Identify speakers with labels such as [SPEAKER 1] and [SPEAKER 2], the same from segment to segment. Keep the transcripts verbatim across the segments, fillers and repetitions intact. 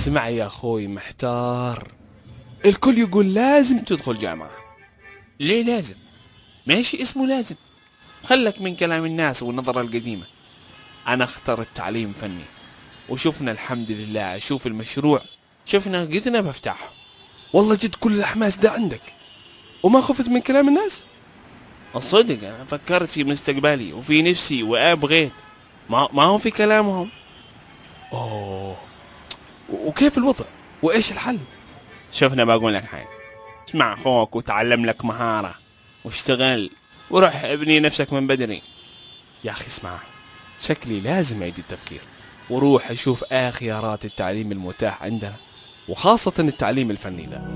[SPEAKER 1] اسمع يا أخوي محتار، الكل يقول لازم تدخل جامعة. ليه لازم؟ ماشي اسمه لازم، خلك من كلام الناس والنظرة القديمة. أنا اختار التعليم فني، وشوفنا الحمد لله. شوف المشروع، شفنا قدنا بفتحه. والله جد كل الحماس ده عندك وما خفت من كلام الناس؟ الصدق أنا فكرت في مستقبلي وفي نفسي وأبغيت، ما, ما هو في كلامهم. أوه، وكيف الوضع وإيش الحل؟ شوفنا بقول لك حاجة، اسمع أخوك وتعلم لك مهارة واشتغل وروح ابني نفسك من بدري. يا أخي اسمع، شكلي لازم أعيد التفكير وروح أشوف آه خيارات التعليم المتاح عندنا، وخاصة التعليم الفني ده.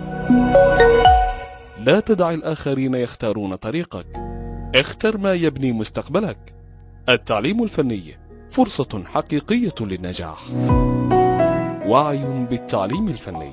[SPEAKER 1] لا تدع الآخرين يختارون طريقك، اختر ما يبني مستقبلك. التعليم الفني فرصة حقيقية للنجاح. وعي بالتعليم الفني.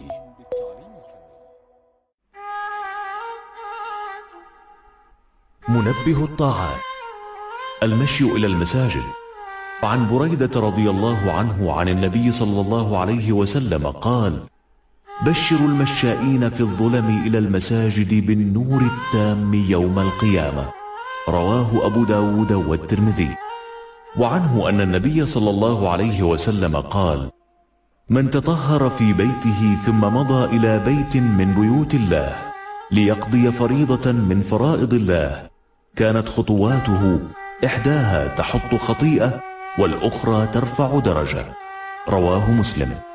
[SPEAKER 2] منبه الطاعات. المشي إلى المساجد. عن بريدة رضي الله عنه عن النبي صلى الله عليه وسلم قال: بشروا المشائين في الظلم إلى المساجد بالنور التام يوم القيامة. رواه أبو داود والترمذي. وعنه أن النبي صلى الله عليه وسلم قال: من تطهر في بيته ثم مضى إلى بيت من بيوت الله ليقضي فريضة من فرائض الله، كانت خطواته إحداها تحط خطيئة والأخرى ترفع درجة. رواه مسلم.